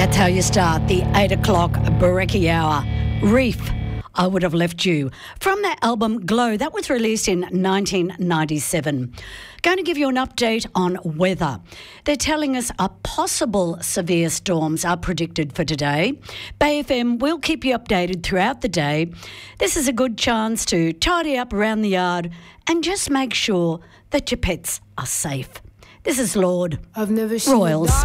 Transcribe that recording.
That's how you start the 8 o'clock Brekkie Hour. Reef, I Would Have Left You. From their album Glow, that was released in 1997. Going to give you an update on weather. They're telling us a possible severe storms are predicted for today. Bay FM will keep you updated throughout the day. This is a good chance to tidy up around the yard and just make sure that your pets are safe. This is Lord I've never seen Royals.